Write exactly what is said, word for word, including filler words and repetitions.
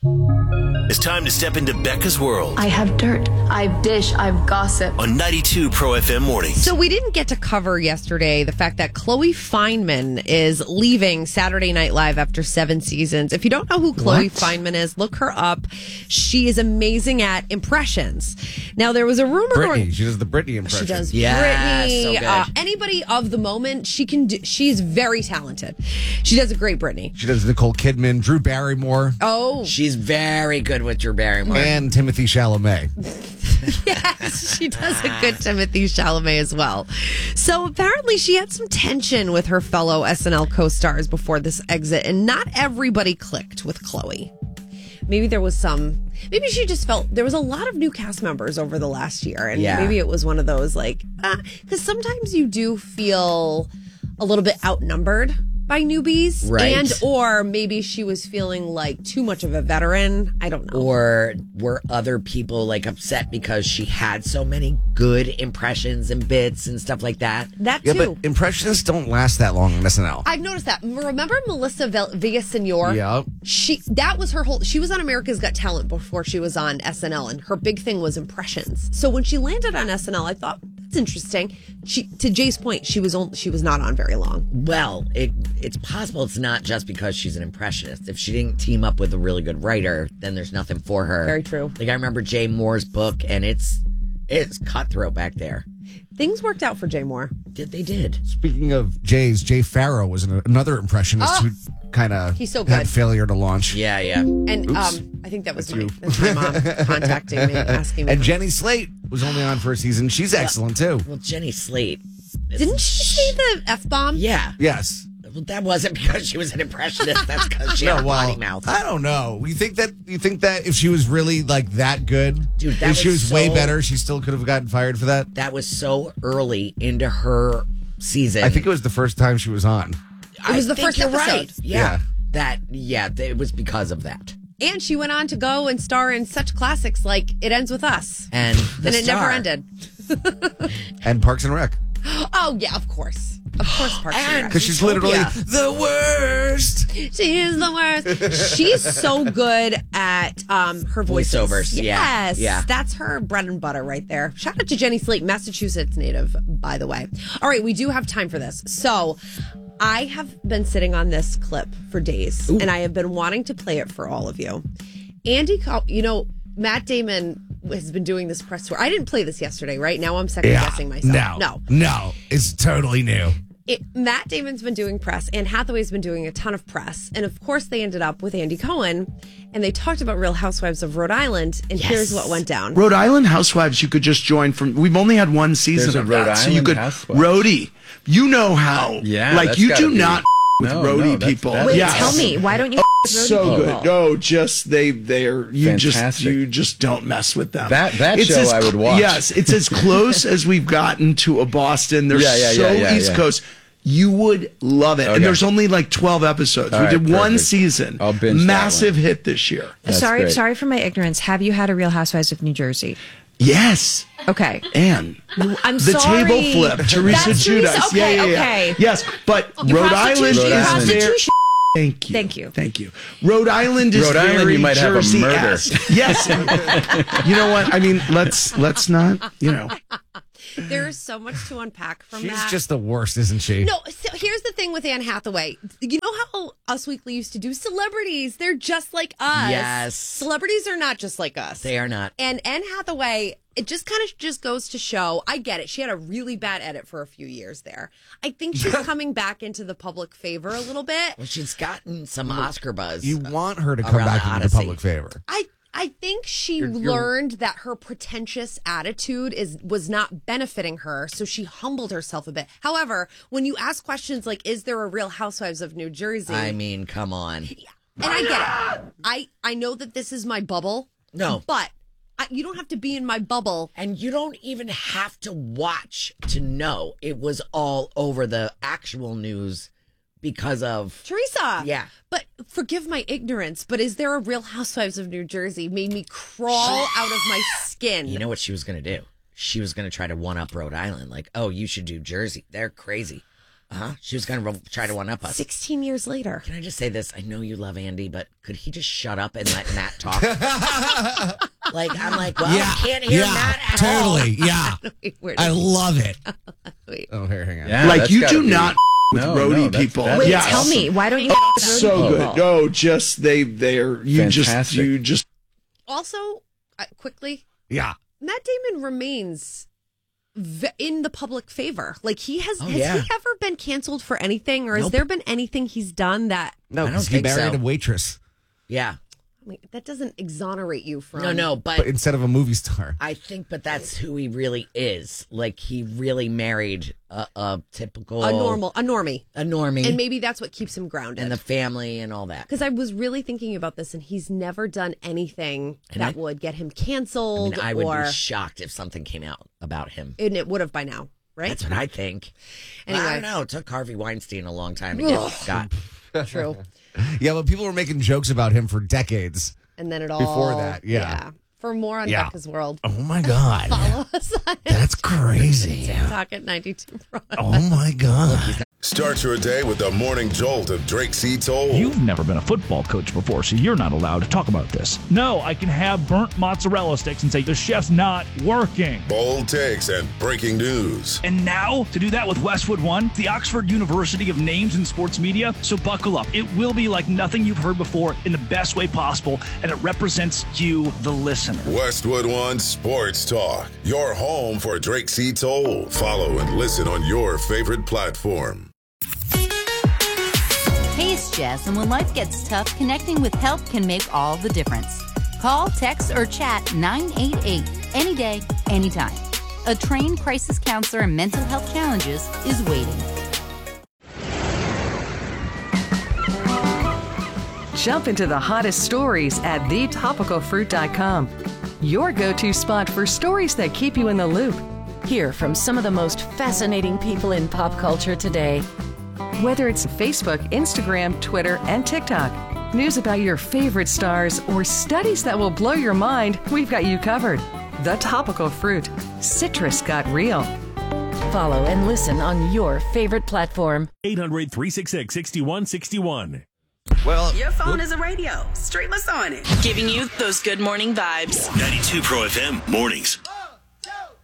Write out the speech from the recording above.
It's time to step into Becca's world. I have dirt. I've dish. I've gossip. On ninety-two Pro F M Mornings. So we didn't get to cover yesterday the fact that Chloe Fineman is leaving Saturday Night Live after seven seasons. If you don't know who Chloe What? Fineman is, look her up. She is amazing at impressions. Now, there was a rumor Britney. going... She does the Britney impression. She does Yeah, Britney. so good. uh, anybody of the moment, she can do, she's very talented. She does a great Britney. She does Nicole Kidman, Drew Barrymore, Oh, She's very good with Drew Barrymore. and Timothy Chalamet. yes, she does a good Timothy Chalamet as well. So apparently she had some tension with her fellow S N L co-stars before this exit, and not everybody clicked with Chloe. Maybe there was some, maybe she just felt there was a lot of new cast members over the last year, and Yeah. maybe it was one of those like, because sometimes you do feel a little bit outnumbered by newbies, Right. and or maybe she was feeling like too much of a veteran. I don't know. Or were other people like upset because she had so many good impressions and bits and stuff like that? That Yeah, too. but impressionists don't last that long on S N L. I've noticed that. Remember Melissa Vel- Villasenor? Yep. She that was her whole. She was on America's Got Talent before she was on S N L, and her big thing was impressions. So when she landed on S N L, I thought that's interesting. She, to Jay's point, she was only, she was not on very long. Well, it it's possible it's not just because she's an impressionist. If she didn't team up with a really good writer, then there's nothing for her. Very true. Like I remember Jay Moore's book, and it's it's cutthroat back there. Things worked out for Jay Moore. Did they did? Speaking of Jay's, Jay Farrow was an, another impressionist Oh, who kind of he's so had good. failure to launch. Yeah, yeah. And Oops. um, I think that was That's my, you. that's my mom contacting me, asking me. And Jenny Slate was only on for a season. She's excellent too. Well, Jenny Slate. Didn't she say the F bomb? Yeah. Yes. Well, that wasn't because she was an impressionist. That's because she had a well, potty mouth. I don't know. You think that you think that if she was really like that good, Dude, that if she was was way so- better, she still could have gotten fired for that? That was so early into her season. I think it was the first time she was on. It was I the think first you're episode. Right. Yeah. Yeah. That, yeah, th- it was because of that. And she went on to go and star in such classics like It Ends With Us. And the and it star. never ended. And Parks and Rec. Oh, yeah, of course. Of course, Parks and Rec. Because she's literally Zootopia. the worst. She is the worst. She's so good at um, her voices. Voiceovers, yeah, Yes. yeah. That's her bread and butter right there. Shout out to Jenny Slate, Massachusetts native, by the way. All right, we do have time for this. So I have been sitting on this clip for days, and I have been wanting to play it for all of you. Andy, Col- you know, Matt Damon has been doing this press tour. I didn't play this yesterday, right? Now I'm second guessing myself. No. No. It's totally new. It, Matt Damon's been doing press. Anne Hathaway's been doing a ton of press. And of course, they ended up with Andy Cohen. And they talked about Real Housewives of Rhode Island. And here's what went down. Rhode Island Housewives, you could just join from. We've only had one season There's a of Rhode that, so you Island could. Housewives. Rhodey, you know how? Yeah, like that's you gotta do be- not with No, roadie no, that's- people. that's- Wait, Yes. tell me, why don't you? So good. No, just they they're you just Fantastic. you just don't mess with them. That- that It's show as I would cl- watch. Yes, it's as close as we've gotten to a Boston. They're Yeah, yeah, so yeah, yeah, East yeah. Coast. You would love it. Okay. And there's only like twelve episodes. All we right, did one perfect. season. I'll binge that Massive one. hit this year. That's sorry, great. sorry for my ignorance. Have you had a Real Housewives of New Jersey? Yes. Okay. And I'm the sorry. table flip, Teresa That's Judas. Teresa- okay, yeah, yeah, yeah. okay. Yes, but You Rhode prostitution, Island you is Island. very. prostitution. Thank you. Thank you. Thank you. Rhode Island is Rhode Island, very you might have a Jersey-esque. Yes. You know what? I mean, let's let's not. You know. There's so much to unpack from She's that. just the worst, isn't she? No, so here's the thing with Anne Hathaway. You know how Us Weekly used to do celebrities? They're just like us. Yes. Celebrities are not just like us. They are not. And Anne Hathaway, it just kind of just goes to show, I get it. She had a really bad edit for a few years there. I think she's coming back into the public favor a little bit. Well, she's gotten some Oscar buzz. You want her to come Around back the into the Odyssey. public favor. I I think she You're- you're- learned that her pretentious attitude is was not benefiting her, so she humbled herself a bit. However, when you ask questions like, "Is there a Real Housewives of New Jersey?" I mean, come on. and I get it. I I know that this is my bubble. No. but I, you don't have to be in my bubble. And you don't even have to watch to know it was all over the actual news because of Teresa. Yeah. But forgive my ignorance, but is there a Real Housewives of New Jersey? Made me crawl out of my skin. You know what she was going to do? She was going to try to one up Rhode Island. Like, oh, you should do Jersey. They're crazy. Uh-huh. She was going to try to one-up us. sixteen years later. Can I just say this? I know you love Andy, but could he just shut up and let Matt talk? Like, I'm like, well, Yeah, I can't hear yeah, Matt at totally, all. yeah. Wait, where I did- love it. Wait. Oh, here, hang on. Yeah, like that's you gotta do be- not with No, roadie no, that's- people. that's Wait, Yes. tell me, why don't you Oh, roadie so good. people? No, just they they're you Fantastic. just you just Also, uh, quickly, Yeah. Matt Damon remains v- in the public favor. Like, he has, Oh, has yeah. he ever been canceled for anything? Or has Nope. there been anything he's done that, No, I don't because he think married so. a waitress, Yeah. I mean, that doesn't exonerate you from. No, no, but but instead of a movie star. I think, but that's who he really is. Like, he really married a, a typical... A normal, a normie. A normie. And maybe that's what keeps him grounded. and the family and all that. Because I was really thinking about this, and he's never done anything And that I- would get him I canceled, mean, I would or be shocked if something came out about him. and it would have by now, right? That's what I think. Anyway. I don't know. It took Harvey Weinstein a long time to get Scott. True. Yeah, but people were making jokes about him for decades. And then it all Before that, yeah. For more on Yeah. Becca's World, Oh my God. follow us on That's crazy. TikTok at ninety-two Pro. Oh my God. Start your day with the morning jolt of Drake C. Toll. You've never been a football coach before, so you're not allowed to talk about this. No, I can have burnt mozzarella sticks and say the chef's not working. Bold takes and breaking news. And now, to do that with Westwood One, the Oxford University of Names in Sports Media, so buckle up. It will be like nothing you've heard before in the best way possible, and it represents you, the listener. Westwood One Sports Talk. Your home for Drake C. Toll. Follow and listen on your favorite platform. Hey, it's Jess, and when life gets tough, connecting with help can make all the difference. Call, text, or chat nine eight eight any day, anytime. A trained crisis counselor and mental health challenges is waiting. Jump into the hottest stories at the topical fruit dot com. Your go-to spot for stories that keep you in the loop. Hear from some of the most fascinating people in pop culture today. Whether it's Facebook, Instagram, Twitter, and TikTok, news about your favorite stars, or studies that will blow your mind, we've got you covered. The Topical Fruit. Citrus got real. Follow and listen on your favorite platform. eight hundred, three six six, six one six one. Well, Your phone is a radio. Stream us on it. Giving you those good morning vibes. ninety-two Pro F M mornings.